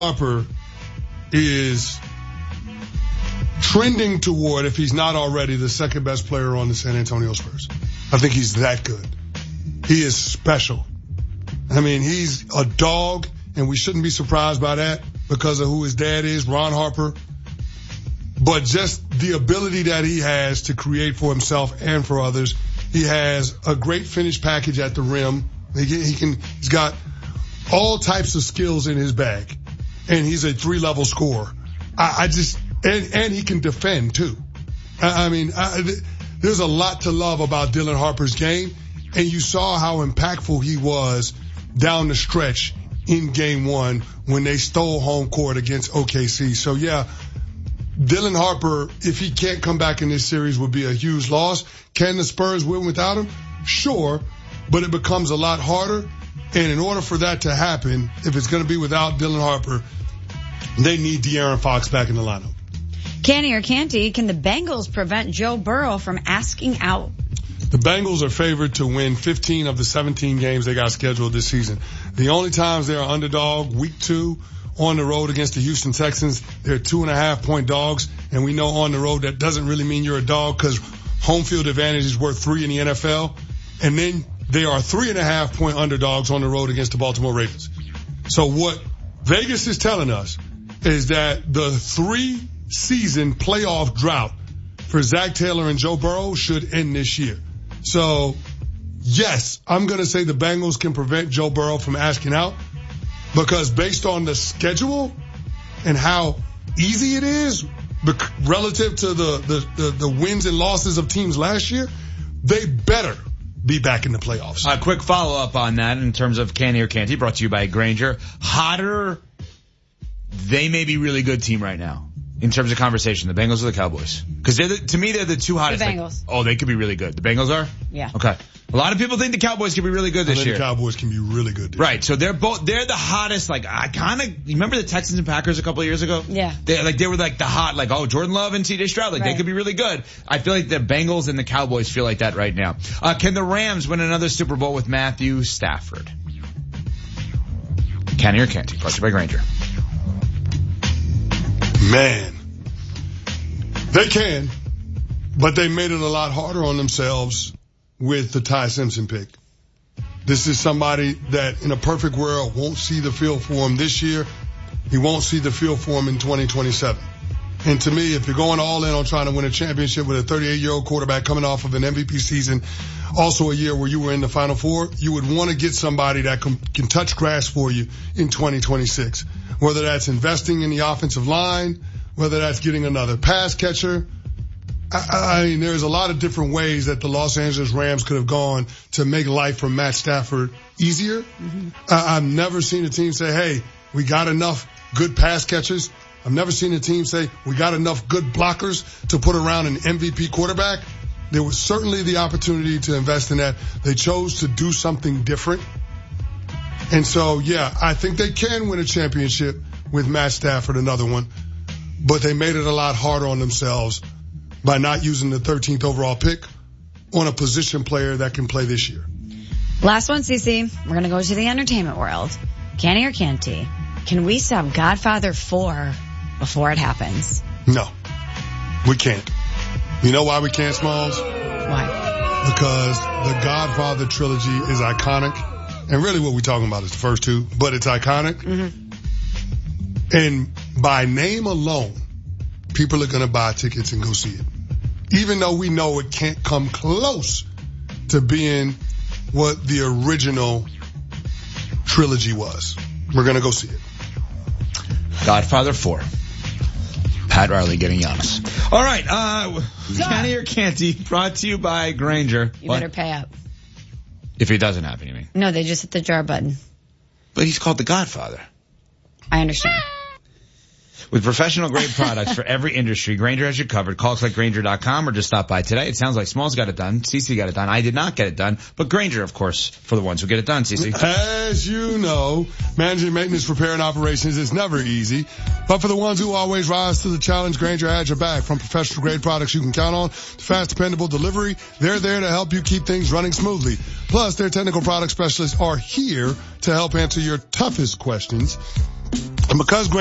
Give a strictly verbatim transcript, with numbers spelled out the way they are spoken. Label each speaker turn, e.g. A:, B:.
A: Harper is trending toward, if he's not already, the second best player on the San Antonio Spurs. I think he's that good. He is special. I mean, he's a dog, and we shouldn't be surprised by that because of who his dad is, Ron Harper. But just the ability that he has to create for himself and for others. He has a great finish package at the rim. He, he can, he's got all types of skills in his bag. And he's a three-level scorer. I, I just, and, and he can defend too. I, I mean, I, there's a lot to love about Dylan Harper's game. And you saw how impactful he was down the stretch in game one when they stole home court against O K C. So yeah, Dylan Harper, if he can't come back in this series, would be a huge loss. Can the Spurs win without him? Sure, but it becomes a lot harder. And in order for that to happen, if it's going to be without Dylan Harper, they need De'Aaron Fox back in the lineup.
B: Canty or Canty, can the Bengals prevent Joe Burrow from asking out?
A: The Bengals are favored to win fifteen of the seventeen games they got scheduled this season. The only times they're underdog, week two, on the road against the Houston Texans, they're two and a half point dogs. And we know on the road that doesn't really mean you're a dog because home field advantage is worth three in the N F L. And then they are three and a half point underdogs on the road against the Baltimore Ravens. So what Vegas is telling us is that the three season playoff drought for Zach Taylor and Joe Burrow should end this year. So yes, I'm going to say the Bengals can prevent Joe Burrow from asking out because based on the schedule and how easy it is relative to the, the, the, the wins and losses of teams last year, they better be back in the playoffs.
C: A quick follow-up on that in terms of Canty or Canty, brought to you by Grainger. Hotter, they may be really good team right now in terms of conversation, the Bengals or the Cowboys? Because they're the, to me, they're the two hottest.
B: The Bengals.
C: Like, oh, they could be really good. The Bengals are?
B: Yeah.
C: Okay. A lot of people think the Cowboys could be really good this
A: I think
C: year.
A: The Cowboys can be really good. This
C: right.
A: year.
C: So they're both, they're the hottest, like, I kind of, remember the Texans and Packers a couple of years ago?
B: Yeah.
C: They, like, they were like the hot, like, oh, Jordan Love and C J Stroud, like,
B: right.
C: They could be really good. I feel like the Bengals and the Cowboys feel like that right now. Uh, can the Rams win another Super Bowl with Matthew Stafford? Canty or Canty? Brought to you by Grainger.
A: Man. They can, but they made it a lot harder on themselves with the Ty Simpson pick. This is somebody that in a perfect world won't see the field for him this year. He won't see the field for him in twenty twenty-seven. And to me, if you're going all in on trying to win a championship with a thirty-eight-year-old quarterback coming off of an M V P season, also a year where you were in the Final Four, you would want to get somebody that can, can touch grass for you in twenty twenty-six. Whether that's investing in the offensive line, whether that's getting another pass catcher. I, I mean, there's a lot of different ways that the Los Angeles Rams could have gone to make life for Matt Stafford easier. Mm-hmm. I, I've never seen a team say, hey, we got enough good pass catchers. I've never seen a team say, we got enough good blockers to put around an M V P quarterback. There was certainly the opportunity to invest in that. They chose to do something different. And so, yeah, I think they can win a championship with Matt Stafford, another one. But they made it a lot harder on themselves by not using the thirteenth overall pick on a position player that can play this year.
B: Last one, Cece. We're going to go to the entertainment world. Canty or Canty, can we stop Godfather four before it happens?
A: No, we can't. You know why we can't, Smalls?
B: Why?
A: Because the Godfather trilogy is iconic. And really what we're talking about is the first two, but it's iconic. Mm-hmm. And by name alone, people are going to buy tickets and go see it. Even though we know it can't come close to being what the original trilogy was. We're going to go see it.
C: Godfather four. Pat Riley getting Giannis. All right, uh, Canty or Canty, brought to you by Grainger.
B: You
C: what?
B: better pay up.
C: If it doesn't happen, you mean?
B: No, they just hit the jar button.
C: But he's called the Godfather.
B: I understand.
C: With professional grade products for every industry, Grainger has you covered. Call us like Grainger dot com or just stop by today. It sounds like Smalls got it done. Cece got it done. I did not get it done. But Grainger, of course, for the ones who get it done, Cece.
A: As you know, managing maintenance, repair, and operations is never easy. But for the ones who always rise to the challenge, Grainger has your back. From professional grade products you can count on to fast, dependable delivery, they're there to help you keep things running smoothly. Plus, their technical product specialists are here to help answer your toughest questions. And because